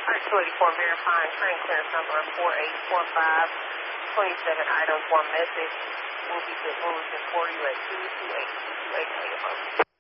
284 verifying train clearance number 4845. 27 items, one message. Will be good for you at 228 228.